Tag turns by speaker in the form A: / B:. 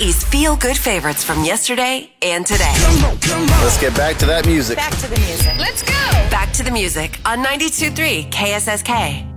A: Hawaii feel-good favorites from yesterday and today.
B: Let's get back to that music.
C: Back to the music.
D: Let's go.
A: Back to the music on 92.3 KSSK.